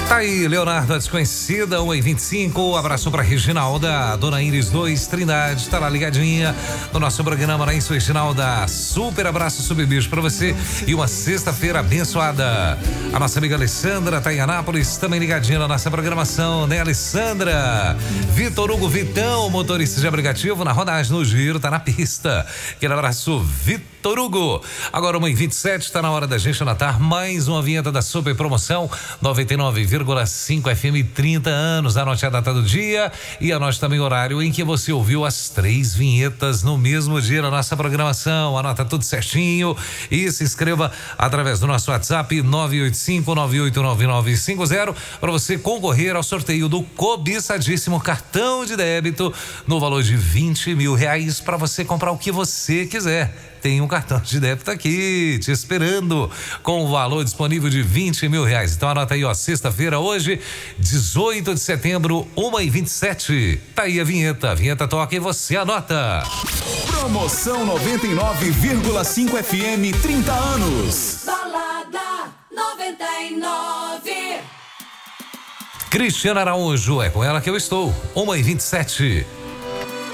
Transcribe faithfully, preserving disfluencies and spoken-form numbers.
Tá aí, Leonardo, a desconhecida, uma e vinte e cinco. Abraço pra Reginalda, Dona Iris dois, Trindade, tá lá ligadinha no nosso programa, na isso, Reginalda. Super abraço, super beijo pra você e uma sexta-feira abençoada. A nossa amiga Alessandra tá em Anápolis, também ligadinha na nossa programação, né, Alessandra? Vitor Hugo Vitão, motorista de aplicativo, na rodagem, no giro, tá na pista. Aquele abraço, Vitor Hugo. Agora, uma e vinte e sete, tá na hora da gente anotar mais uma vinheta da super promoção noventa e nove vírgula cinco F M, trinta anos. Anote a data do dia e anote também o horário em que você ouviu as três vinhetas no mesmo dia na nossa programação. Anota tudo certinho e se inscreva através do nosso WhatsApp nove oito cinco nove oito nove nove cinco zero para você concorrer ao sorteio do cobiçadíssimo cartão de débito no valor de vinte mil reais para você comprar o que você quiser. Tem um cartão de débito aqui te esperando com o valor disponível de vinte mil reais. Então anota aí, ó, sexta-feira, hoje, dezoito de setembro, uma e vinte e sete. Tá aí a vinheta. A vinheta toca e você anota. Promoção noventa e nove vírgula cinco F M, trinta anos. Balada noventa e nove. Cristiana Araújo, é com ela que eu estou. uma e vinte e sete.